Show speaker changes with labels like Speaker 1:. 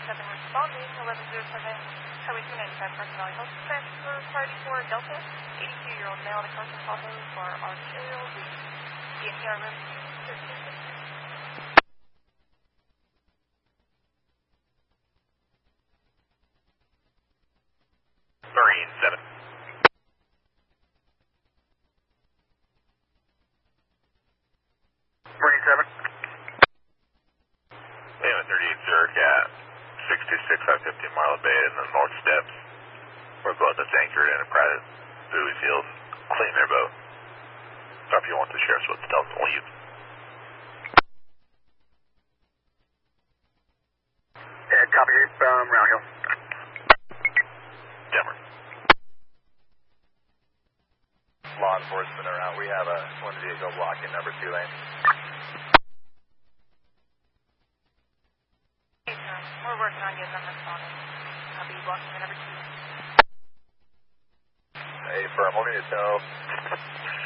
Speaker 1: 7 responding, 1107 Highway 295, Carson Valley Health Transfer Priority for Delta, 82-year-old male to Carson Tahoe for arterial bleeding. DNPR room 1366.
Speaker 2: Marine 7. Marine 7. Payment 38 Zurich at 626 550 Marla Bay in the North Steps. We're both that's anchored in a private buoy field. Clean their boat. So if you want the sheriff's boat to tell them to leave. Yeah, copy from Round Hill. Denver.
Speaker 3: Law enforcement around. We have one vehicle blocking number 2 lane.
Speaker 1: Hey, sir. We're working on you as I'm responding. I'll be blocking the number 2.
Speaker 3: Hey, firm, holding to tow.